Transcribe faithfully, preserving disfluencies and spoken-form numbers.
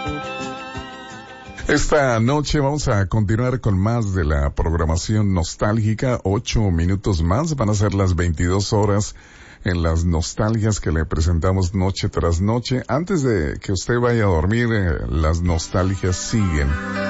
Esta noche vamos a continuar con más de la programación nostálgica. Ocho minutos más, van a ser las veintidós horas en las nostalgias que le presentamos noche tras noche. Antes de que usted vaya a dormir, eh, las nostalgias siguen.